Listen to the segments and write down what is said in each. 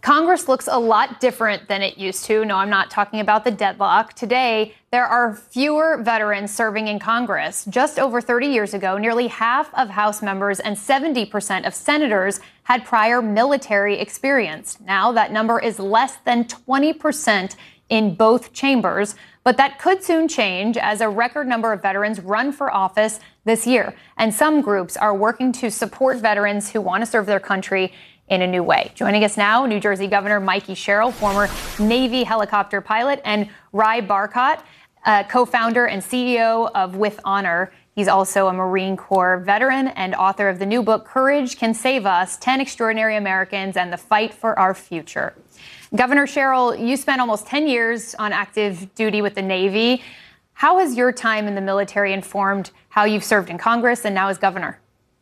Congress looks a lot different than it used to. No, I'm not talking about the deadlock. Today, there are fewer veterans serving in Congress. Just over 30 years ago, nearly half of House members and 70% of senators had prior military experience. Now that number is less than 20% in both chambers. But that could soon change as a record number of veterans run for office this year. And some groups are working to support veterans who want to serve their country in a new way. Joining us now, New Jersey Governor Mikey Sherrill, former Navy helicopter pilot, and Ry Barkott, co-founder and CEO of With Honor. He's also a Marine Corps veteran and author of the new book, Courage Can Save Us, 10 Extraordinary Americans and the Fight for Our Future. Governor Sherrill, you spent almost 10 years on active duty with the Navy. How has your time in the military informed how you've served in Congress and now as governor?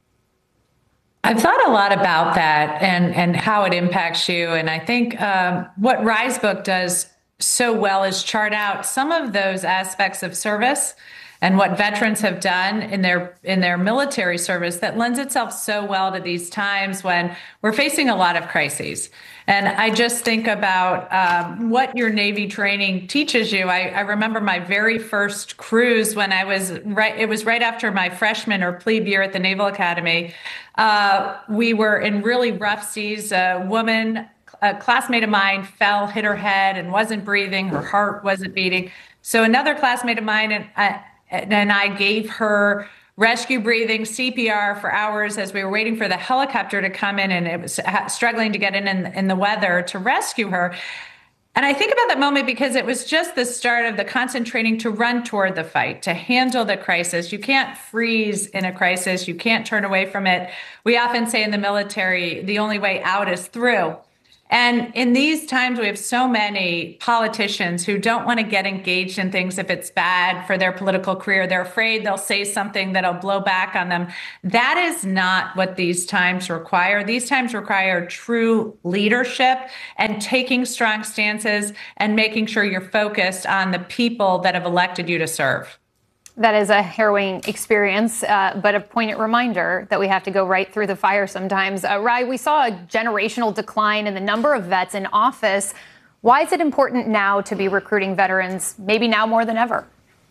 I've thought a lot about that and how it impacts you. And I think what Ry's book does so well is chart out some of those aspects of service and what veterans have done in their military service that lends itself so well to these times when we're facing a lot of crises. And I just think about what your Navy training teaches you. I remember my very first cruise when it was right after my freshman or plebe year at the Naval Academy. We were in really rough seas. A classmate of mine hit her head and wasn't breathing. Her heart wasn't beating. So another classmate of mine and I gave her rescue breathing, CPR for hours as we were waiting for the helicopter to come in, and it was struggling to get in the weather to rescue her. And I think about that moment because it was just the start of the constant training to run toward the fight, to handle the crisis. You can't freeze in a crisis. You can't turn away from it. We often say in the military, the only way out is through. And in these times, we have so many politicians who don't want to get engaged in things if it's bad for their political career. They're afraid they'll say something that'll blow back on them. That is not what these times require. These times require true leadership and taking strong stances and making sure you're focused on the people that have elected you to serve. That is a harrowing experience, but a poignant reminder that we have to go right through the fire sometimes. Ry, we saw a generational decline in the number of vets in office. Why is it important now to be recruiting veterans, maybe now more than ever?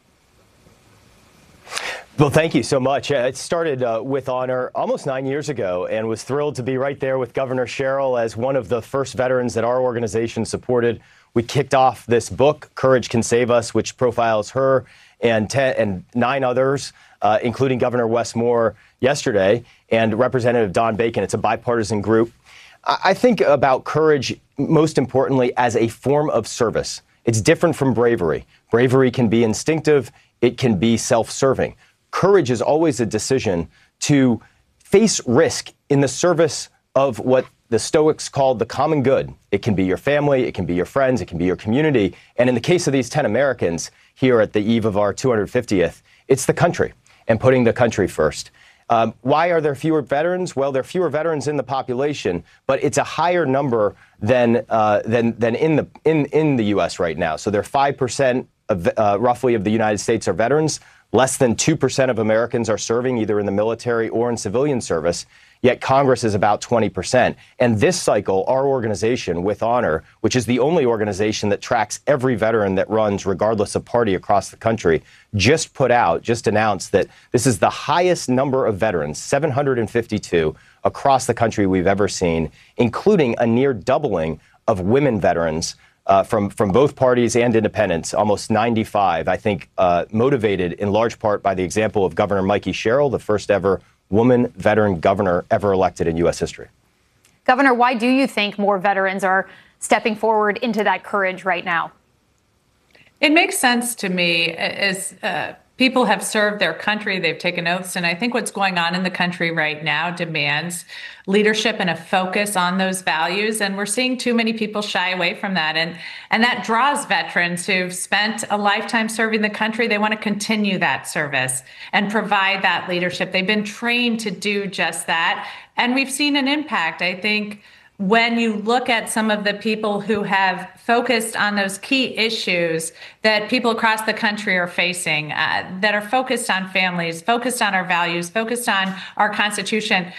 Well, thank you so much. It started with Honor almost 9 years ago and was thrilled to be right there with Governor Sherrill as one of the first veterans that our organization supported. We kicked off this book, Courage Can Save Us, which profiles her and 9 others, including Governor Wes Moore yesterday and Representative Don Bacon. It's a bipartisan group. I think about courage, most importantly, as a form of service. It's different from bravery. Bravery can be instinctive. It can be self-serving. Courage is always a decision to face risk in the service of what the Stoics called the common good. It can be your family, it can be your friends, it can be your community. And in the case of these 10 Americans here at the eve of our 250th, it's the country and putting the country first. Why are there fewer veterans? Well, there are fewer veterans in the population, but it's a higher number than in the U.S. right now. So there are 5% of roughly of the United States are veterans. Less than 2% of Americans are serving either in the military or in civilian service. Yet Congress is about 20%. And this cycle, our organization, With Honor, which is the only organization that tracks every veteran that runs, regardless of party across the country, just announced that this is the highest number of veterans, 752, across the country we've ever seen, including a near doubling of women veterans from both parties and independents, almost 95, I think, motivated in large part by the example of Governor Mikey Sherrill, the first ever woman veteran governor ever elected in U.S. history. Governor, why do you think more veterans are stepping forward into that courage right now? It makes sense to me as people have served their country, they've taken oaths, and I think what's going on in the country right now demands leadership and a focus on those values, and we're seeing too many people shy away from that, and that draws veterans who've spent a lifetime serving the country. They want to continue that service and provide that leadership. They've been trained to do just that, and we've seen an impact. I think when you look at some of the people who have focused on those key issues that people across the country are facing, that are focused on families, focused on our values, focused on our Constitution,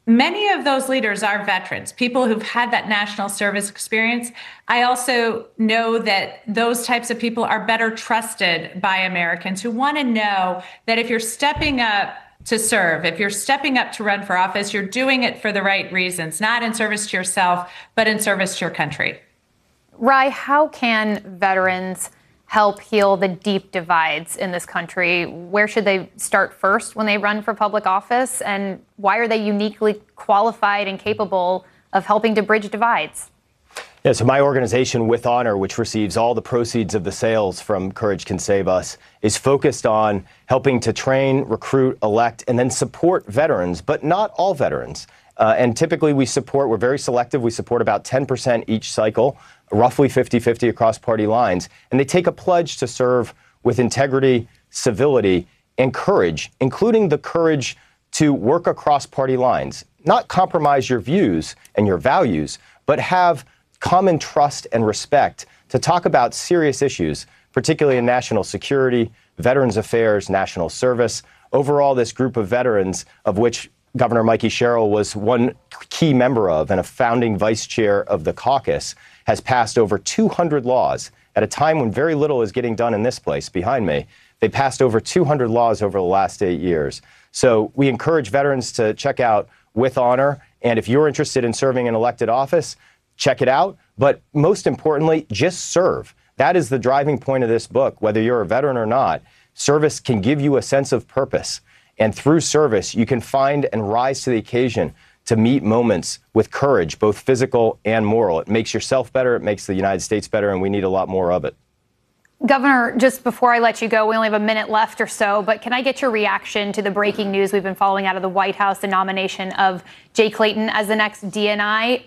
many of those leaders are veterans, people who've had that national service experience. I also know that those types of people are better trusted by Americans who want to know that if you're stepping up to serve, if you're stepping up to run for office, you're doing it for the right reasons, not in service to yourself, but in service to your country. Rye, how can veterans help heal the deep divides in this country? Where should they start first when they run for public office? And why are they uniquely qualified and capable of helping to bridge divides? Yeah, so my organization, With Honor, which receives all the proceeds of the sales from Courage Can Save Us, is focused on helping to train, recruit, elect, and then support veterans, but not all veterans. And typically we're very selective. We support about 10% each cycle, roughly 50-50 across party lines. And they take a pledge to serve with integrity, civility, and courage, including the courage to work across party lines, not compromise your views and your values, but have common trust and respect to talk about serious issues, particularly in national security, veterans affairs, national service. Overall, this group of veterans, of which Governor Mikey Sherrill was one key member of and a founding vice chair of the caucus, has passed over 200 laws at a time when very little is getting done in this place behind me. They passed over 200 laws over the last 8 years. So we encourage veterans to check out With Honor. And if you're interested in serving in elected office, check it out. But most importantly, just serve. That is the driving point of this book. Whether you're a veteran or not, service can give you a sense of purpose. And through service, you can find and rise to the occasion to meet moments with courage, both physical and moral. It makes yourself better, it makes the United States better, and we need a lot more of it. Governor, just before I let you go, we only have a minute left or so, but can I get your reaction to the breaking news we've been following out of the White House, the nomination of Jay Clayton as the next DNI?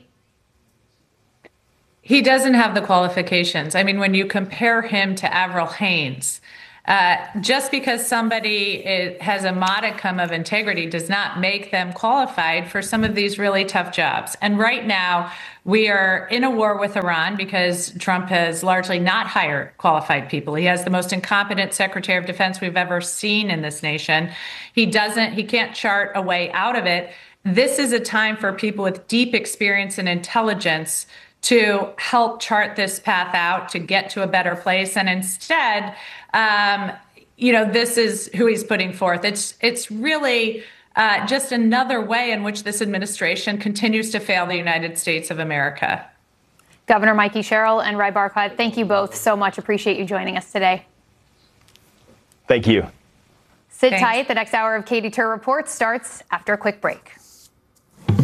He doesn't have the qualifications. I mean, when you compare him to Avril Haines, just because somebody has a modicum of integrity does not make them qualified for some of these really tough jobs. And right now, we are in a war with Iran because Trump has largely not hired qualified people. He has the most incompetent Secretary of Defense we've ever seen in this nation. He can't chart a way out of it. This is a time for people with deep experience and intelligence to help chart this path out to get to a better place. And instead, this is who he's putting forth. It's really just another way in which this administration continues to fail the United States of America. Governor Mikey Sherrill and Rye Barclay, thank you both so much. Appreciate you joining us today. Thank you. Sit tight. The next hour of Katy Tur Reports starts after a quick break.